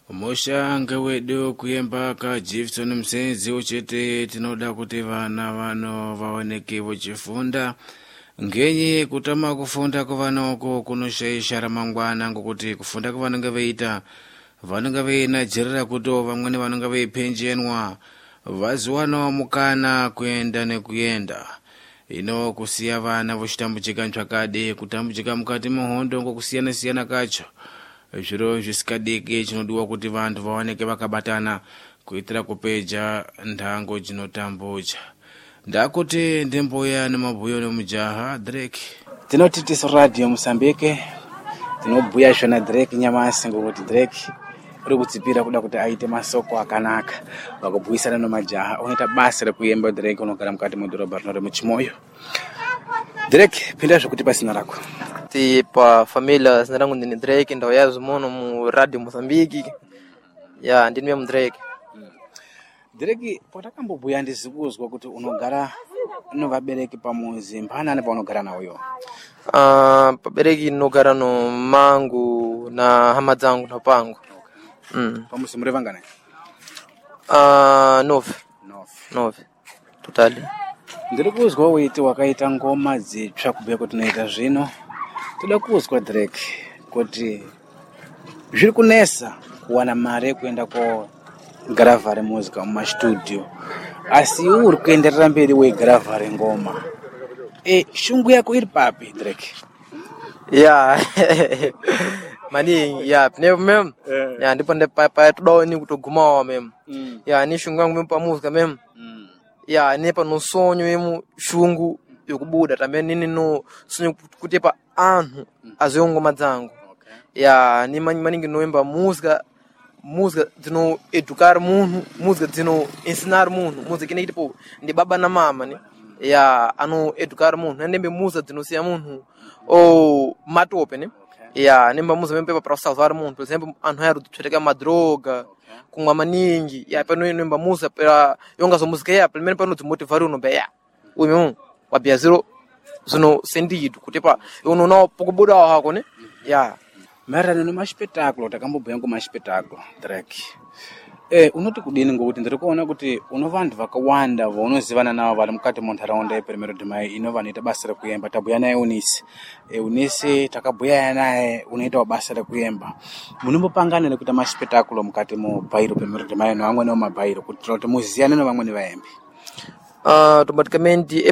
Mushanga wedu kuyemba ka Jefferson Msenzi uchete tinoda kuti vana vano vaoneke vachifunda ngenye kutama kufunda kovanoko kunoshaisha ramangwana ngokuti kufunda kwavanenge veita vanenge veinajerera kuti vamweni vanenge veipenjenwa vaziwanawo mukana kuenda nekuyenda ino kusiya vana vochitambudzika ntsvakade kutambudzika mukati muhondo ngokusiyana-siyana kacho zviro zvisikadiki chinodiwa kuti vantu vaoneke vakabatana kuitira kupeja ndango dzinotambudza ndakuti ndemboya nemabhuyo nemujaha Drake tinoti tiso radio Mozambique tinobhuya zvona Drake nyamasi ngokuti Drake uri kudzipira kuda kuti aite masoko akanaka vakubhuisana nemajaha unoita basa rekuyemba Drake unogara mukati medhorobha rino remuchimoyo. Drake pinda zvekuti pasina rako pa família zina rangu ndini Drake ndaoyazo muno mu radio Mozambique ya ndini mu Drake. Drake potakambobhuya ndizikuzwa kuti unogara novabereki pamuzi mpanani paunogara nawoyo? Pabereki nogara no mangu na hama dzangu na pangu. Pamuzi muri vangana? 9 totally. Ndiri kuzwa weiti wakaita ngoma dzitsva kubve kuti unoita zvino. Toda kuzwa Drake kuti zviri kunesa kuwana mari yekuenda kogaravhare muzika mumastudio asi uri kuenderera mberi weigaravhare ngoma. Shungu yako iri papi Drake? Ya mani ya pne mem ya ndipo pa tudoni kutogumawa mem ya ni shungu yangu mem pa muzika mem ya nepa no sonyo mem shungu yokubuda tambe nini no sonyo kutepa anhu azongo madzangu ya ni maningi noemba muzika dzino educar munhu muzika dzino ensinar munhu muzika ine tipo ndi baba na mama ni ya ano educar munhu ndembe muzika dzinosiya munhu o matope ne ya nemba muzika mempe para salvar munhu por exemplo anhu ero tsveteka madroga kumwa maningi ya pano nemba muzika para yonga zo muzika ya primeiro pano dzimotivar uno be ya uyu wabia zero zino sentido kutepa unoona pokubuda hako ne ya marana nemaspetaklo takambobhuya ngomaspetaklo Drake. Unoti kudini ngokuti ndiri kuona kuti uno vantu vakawanda vaunozivana navo vari mukati muntaraunda yePrimero de Mayo ino vanoita basa rekuyemba. Tabhuya naye Unisi takabhuya naye unoitawo basa rekuyemba. Munombopangana nekuita maspetaklo mukati muBhairo Primero de Mayo nevamweni vomabhairo kuitira kuti muziyane nevamweni vaembi? Automaticamente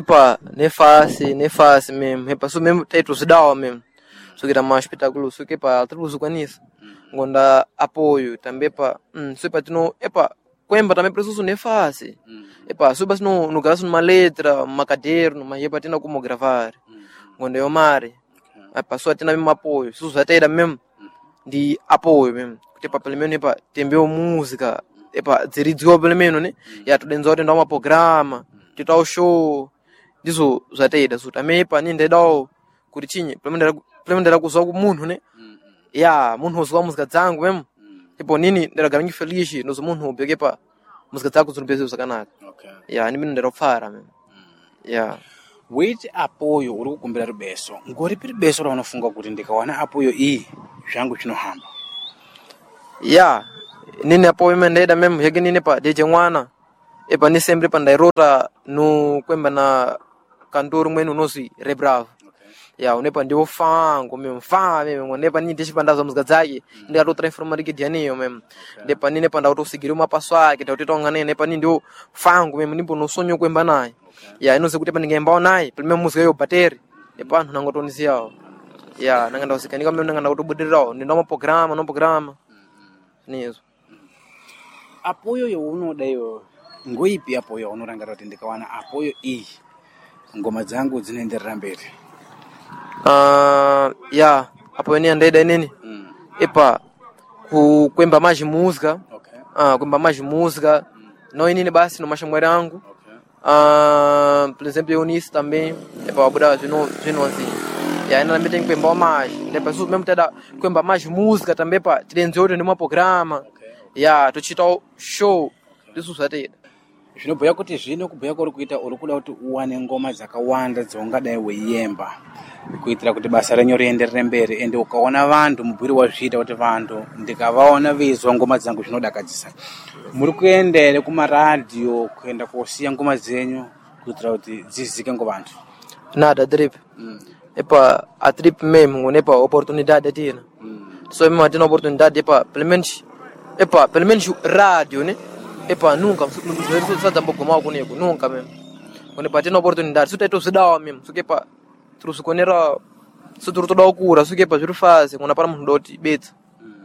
nefasi mesmo epa so mesmo teto zidawa mesmo so que era mais espetáculo so que para tudo nisso ngonda apoio também para so para tino epa kwemba também preciso nefasi epa so basi no gasto numa letra uma caderno mas epa tena como gravar ngonda eu mare epa so tena mesmo apoio so já tem mesmo de apoio mesmo epa pelo menos epa tembeu música epa dziridziwa pelo menos né ya tudenzote ndoma programa titao show dizo zateida so também pa ninde dao kuti chinyi pelo ndera kuzwa ku munhu ne ya munhu uzwa música dzangu mesmo tipo nini ndera garingi feliz nozo munhu ubeke pa música dzangu zinobezo sakanaka ya ni mino ndera kufara mesmo ya wait apoyo uri kukumbira rubeso ngori piri beso raunofunga kuti ndikawana apoyo iyi zvangu zvinohamba? ya nini apoyo mendaida mesmo yege nini pa deje mwana epa ni sempre pa ndairota no kwemba na cantor mwenu unozi Rebravo ya unepa ndio fango mesmo mesmo nepa ni ndichipandaza música dzake ndikatotra informalike dianiyo mesmo nepa nini pa ndautosigiri uma passo ake tautitongane nepa ni ndio fango mesmo nimbo no sonho kwemba naye ya inoze kuti pa ningemba naye primeiro música yo bateri nepa anhu nangotonisiao ya nanga ndausikani kama nanga ndautobudirao ndinoma programa nizo apoyo younoda iyo ngoipi apoyo unorangarira kuti ndikawana apoyo iyi ngoma dzangu dzinoenderera mberi? Ya apoyo ni andaida nini epa kwemba mais música kwemba mais música não nini basi no mashamwera yangu por exemplo eu nisso também epa abuda zvino assim ya ina também tem kwemba mais depois mesmo tada kwemba mais música também pa tidenzote numa programa ya tuchita show disso zateida. zvinobhuya kuti zvino kubhuya kwari kuita uri kuda kuti uwane ngoma dzakawanda dzaungadai weiyemba kuitira kuti basa renyu rienderere mberi, ende ukaona vantu mubwiri wazviita kuti vantu ndikavaona veizwa ngoma dzangu zvinodakadzisa, muri kuenda ere kumaradhiyo kuenda kosiya ngoma dzenyu kuitira kuti dzizike ngovantu? Nada trip. Epa a trip mesmo, nepa oportunidade atina. Só mesmo atina oportunidade epa pelo menos rádio, né? Epa nunca, não só tampoco mal comigo, nunca mesmo. Quando epa atina oportunidade, só tem se dá mesmo, só que epa trouxe quando era só tudo da cura, só que epa juro fácil, quando para mudar de bit.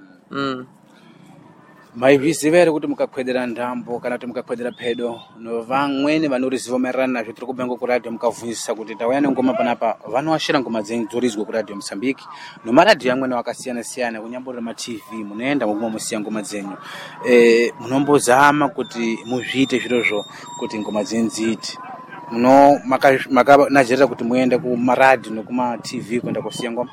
Maizviziva ere kuti mukakwedera ndambo kana kuti mukakwedera pedo novamweni vanorizivomerana nazvo tiri kubhenga kuradhiyo mukabvunzisa kuti tauya nengoma panapa vanoashira ngoma dzenyu dzorizwa kuradhiyo Mosambiki nomaradhiyo amweni akasiyana-siyana kunyambori matv munoenda moguma musiya ngoma dzenyu, munombozama kuti muzviite zvirozvo kuti ngoma dzenyu dziite, makanazherera kuti muende kumaradhiyo nekumatv kuenda kusiya ngoma?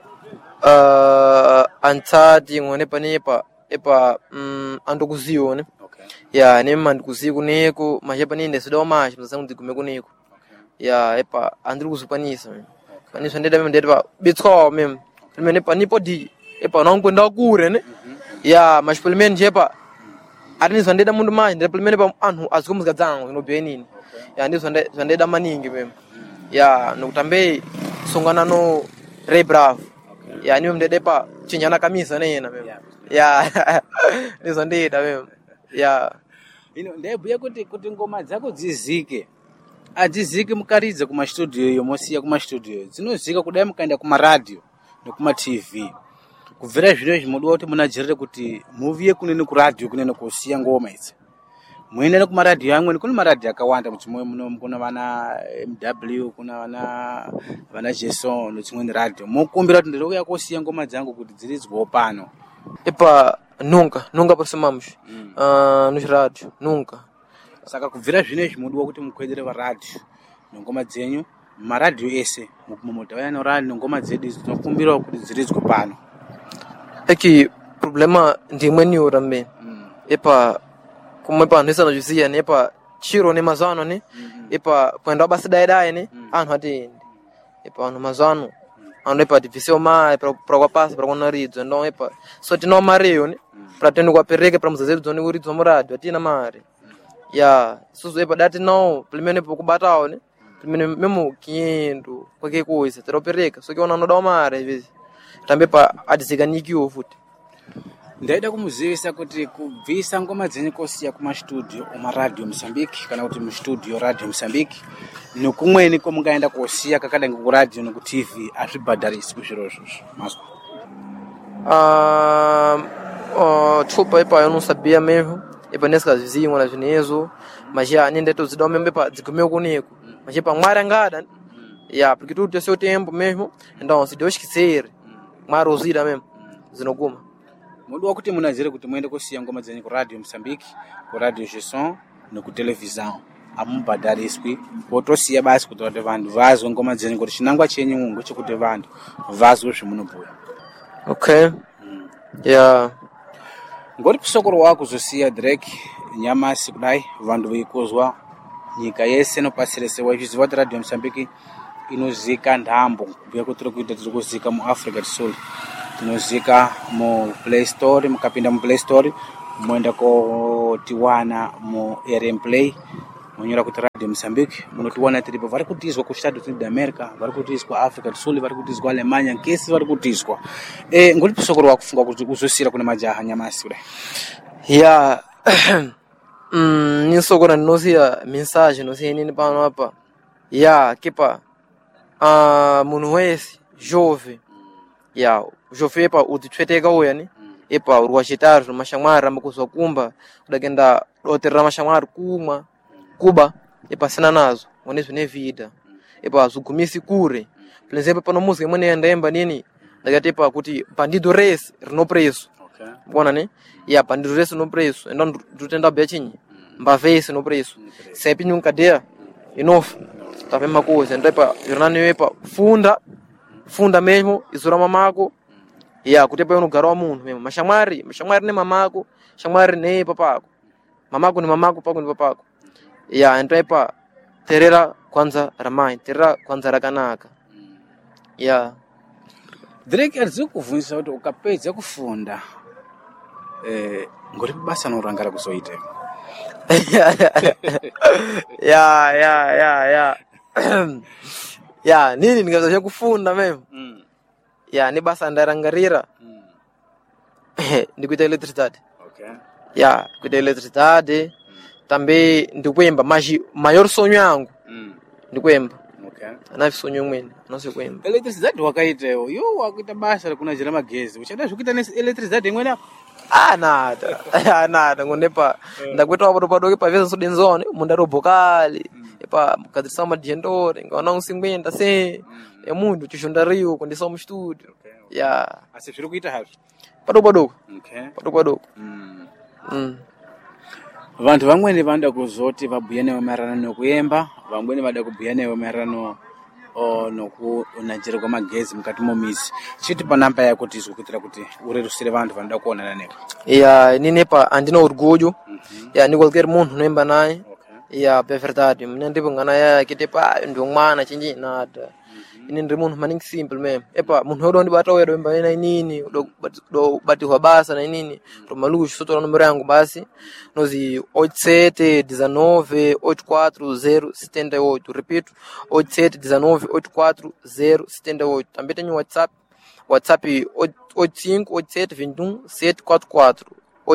Ansati ngonepa nepa epa andokuziyo ne ya ne mandikuziyo kuneko majepa ninde sidawo mashi mzasangu ndigume kuneko ya epa andiri kuzipanisa panisa ndeda meme ndeda bitso meme meme pa nipo di epa nonkwenda kure ne ya mashipelmen jepa arinisa ndeda mundu mashi ndeda pelmen pa anhu azikumuzika dzangu inobye nini ya ndizo ndeda maningi meme ya nokutambe songana no Ray Bravo ya niwe mdede pa chinyana kamisa nena meme ya ndizo ndida meme ya ndebhuya kuti ngoma dzako dzizike adzizike mukaridza kumastudio yomosiya kumastudio dzinozika kudai mukaenda kumaradhiyo nekumatv kubvira zvino zvimodiwa kuti munajerere kuti muviye kunene kuradhiyo kunene kusiya ngoma idzi muendane kumaradhiyo amweni. Kune maradhiyo akawanda muchimwe muno, kuna vana MW, kuna vana Jason nodzimweni radhiyo mokumbira kuti ndiri kuya kosiya ngoma dzangu kuti dziridzwewo pano. Epa nunca aproximamos nos rádios, nunca. Saka kubvira zvino zvimodiwa kuti mukwedere varadhiyo nengoma dzenyu maradhiyo ese mumotauya noradhiyo nengoma dzedu tinokumbirawo kuti dziridzwe pano. Eki problema ndimweniwo também. Epa como epa nessa não dizia né epa chiro ne mazano né epa quando abasa daí né ano ati epa no mazano ano epa difícil mais para passa para quando rido então epa só tino mareo né para tendo com a perreca para muzazeiro zone o rido morado ati na mare ya suzo epa dati não primeiro pouco batao né primeiro mesmo 500 qualquer coisa terá perreca só que ona no dá mare às vezes também para adiziganikiwo futi. Ndaida kumuzivisa kuti kubvisa ngoma dzenyu kosiya kumastudio umaradhiyo Mosambiki kana kuti mustudio radhiyo Mosambiki nokumweni komungaenda kosiya kakadai ngekuradhiyo nekutv azvibhadharisi kuzvirozvo mazwa. Desculpa epa eu não sabia mesmo epa nesse caso vizinho na Junezo mas já nem deto zidao mesmo epa zicomeu comigo mas epa mara ngada ya porque tudo tem seu tempo mesmo então se Deus quiser mara uzida mesmo zinoguma. Mudiwa kuti munazire kuti muende kosiya ngoma dzenyu kuradhiyo Mosambiki, kuradhiyo Jason nekutelevizion amubhadhariswi potosiya basi kuti vantu vazwe ngoma dzenyu kuti chinangwa chenyu ngechekuti vantu vazwe zvemunobhuya. Okay. Yeah. Ngoti pisokoro wako zosiya Drake nyamasi kudai vantu veikuzwa nyika yese nopasirese waizviziva kuti radhiyo Mosambiki inozika ndambo kubhuya kuti tiri kuzika muAfrica tisoli tinozika mu Play Store, mukapinda mu Play Store moenda kotiwana mu Airplay monyora kuti radhiyo Mosambiki munotiwana tiripo vari kutizwa ku Estados Unidos da America, vari kutizwa Africa Sul, vari kutizwa Alemanya nkesi vari kutizwa ngoli pisokoro wakufunga kuti uzosira kuna majaha nyamasi kudai. Yeah. Nisokora ndinosiya mensagem nosiya nini pano apa ya kipa munhu wese jovem ya jovem epa utitweteka uya ni epa urwachitari nomashamwari amakuzwa kumba kudakenda doterera mashamwari kumwa kuba epa sina nazo ngonezo ne vida epa zugumisi kure por exemplo pano música imwe ndaemba nini ndakati epa kuti bandido race rino preço. Okay. Bona ne ya bandido race no preço então tutenda bechinyi mbavese no preço sepi nunca dea enough tá mesma coisa então epa jornani epa funda mesmo izura mamako ya kuti epa unogara wa munhu mesmo mashamwari ne mamako shamwari ne papako mamako ni mamako pako ni papako ya então epa terera kwanza ramai terera kwanza rakanaka ya Drake alizokuvunisa kuti ukapedza kufunda ngoti basa norangara kuzoita ya nini nikazocha kufunda meme ya ni basa ndarangarira ndikuita eletricidade ya kuita eletricidade tambe ndikuemba maior sonho yangu ndikuemba anavi sonho mwene anosikwemba eletricidade wakaitewo yo wakuita basa kunajira magezi uchada zvikuita eletricidade imweni apo nada ngonepa ndakweta wapo padoke paveza sodenzone mundarobokali epa mukadzisa madjendore ngaona unsingwenda se emundu chishondariwo kundisa mu studio ya asi zviri kuita hazvo padoko padoko vantu vamweni vanoda kuzoti vabhuya newe maererano nokuyemba, vamweni vada kubhuya newe maererano nokunajira kwamagezi mukati momizi. Chiti panamba yako tizwe kuitira kuti urerusire vantu vanoda kuonana newe. Ya ninepa andina orgulho ya ni qualquer mundo noemba naye ya é verdade mne ndipo ngana ya kitepa ndo mwana chinji nada ini ndi munthu maningi simple mesmo epa munthu odo ndibata wedo emba ina nini do batihwa basa na nini to maluxo soto numero yangu basi nozi 87198478 repito 87198478 também tenho WhatsApp 858721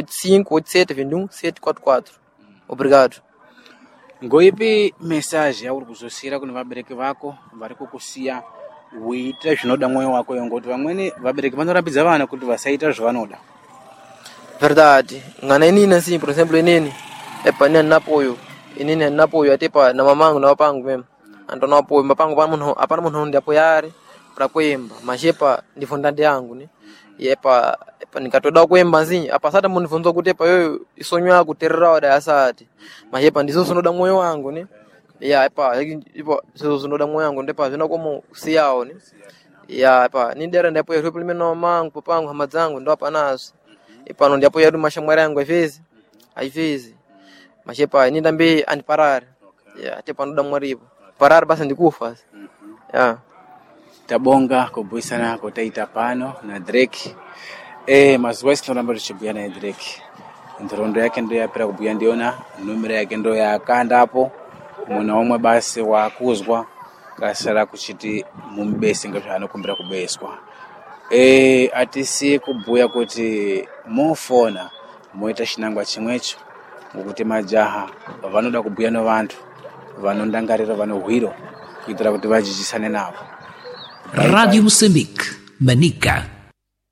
744 obrigado. Ngoipi message yauri kuzosira kune vabereki vako vari kukusiya uita zvinoda mwoyo wako ngoti vamweni vabereki vanorambidza vana kuti vasaita zvavanoda. Verdade. Ngana inini assim, por exemplo, inini epa nina apoio. Inini nina apoio atepa na mamangu na wapangu mesmo. Antona apoio mapangu apana munhu ndi apoiare para kuimba. Mas epa ndi fondante yangu ni. Epa nikatoda kuimba assim, apasata munhu funzo kuti epa yo isonyo yako terera da asati. Mas epa ndizo sonoda moyo wangu ni. Ya epa so sonoda moyo wangu ndepa zvina komo siyao ni. Ya epa nindera ndipo yo pelo meno mamangu papangu hama zangu ndo apanazo. Ipano ndi apoia mashamwari yangu às mas epa ni tambe andiparar ya tepa ndo damwaripo parar basi ndikufa ya tabonga kubwisana kotaita pano na Drake mazuwa sinoramba tichibhuya naye Drake ndorondo yake ndo yapera kubhuya ndiona numero yake ndo yakandapo muna omwe basi wakuzwa kasara kuchiti mumbese ngazvanokumbira kubeswa atisi kubhuya kuti mofona moita chinangwa chimwecho ngokuti majaha vanoda kubhuya nevantu vanondangarira vanohwiro kuitira kuti vajijisane navo. Radio Moçambique, Manica.